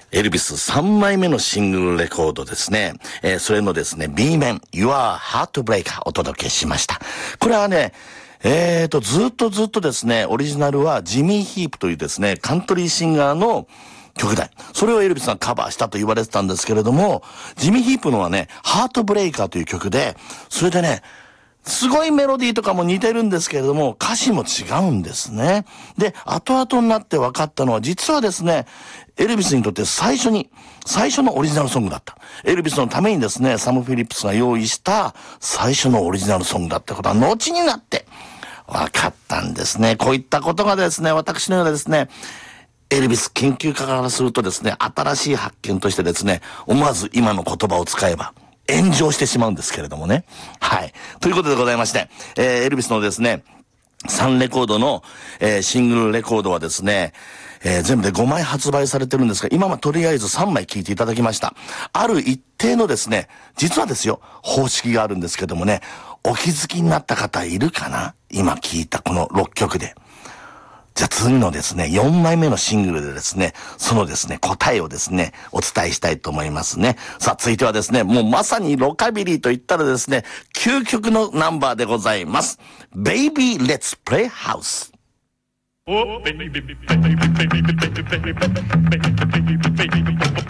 エルビス3枚目のシングルレコードですね。それのですね、B 面、Your Heartbreaker お届けしました。これはね、ずっとですね、オリジナルはジミー・ヒープというですね、カントリーシンガーの曲で、それをエルビスがカバーしたと言われてたんですけれども、ジミー・ヒープのはね、ハートブレイカーという曲で、それでね、すごいメロディーとかも似てるんですけれども、歌詞も違うんですね。で、後々になって分かったのは、実はですね、エルビスにとって最初のオリジナルソングだった。エルビスのためにですね、サム・フィリップスが用意した最初のオリジナルソングだってことは、後になって分かったんですね。こういったことがですね、私のようなですね、エルビス研究家からするとですね、新しい発見としてですね、思わず今の言葉を使えば、炎上してしまうんですけれどもね。はい。ということでございまして、エルビスのですね、3レコードの、シングルレコードはですね、全部で5枚発売されてるんですが、今はとりあえず3枚聴いていただきました。ある一定のですね、実はですよ、方式があるんですけどもね、お気づきになった方いるかな？今聴いたこの6曲で。じゃあ次のですね、4枚目のシングルでですね、そのですね、答えをですね、お伝えしたいと思いますね。さあ、続いてはですね、もうまさにロカビリーと言ったらですね、究極のナンバーでございます。Baby Let's Play House。Oh, baby, baby, baby, baby, baby, baby, baby, baby, baby, baby, baby, baby.